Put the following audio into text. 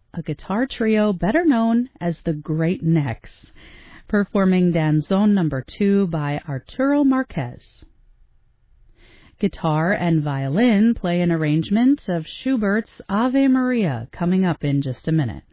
a guitar trio better known as the Great Necks, performing Danzón No. 2 by Arturo Marquez. Guitar and violin play an arrangement of Schubert's Ave Maria coming up in just a minute.